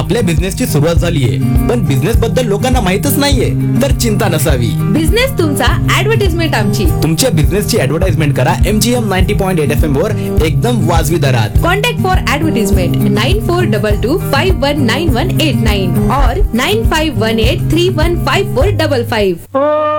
आपल्या बिझनेसची सुरुवात झालीये पण बिझनेस बद्दल लोकांना माहितच नाहीये, तर चिंता नसावी. बिझनेस तुमचा, ऍडव्हर्टाइजमेंट आमची. तुमच्या बिझनेसची ऍडव्हर्टाइजमेंट करा MGM 90.8 FM वर एकदम वाजवी दरात. Contact for advertisement 9422519189 or 9518315455.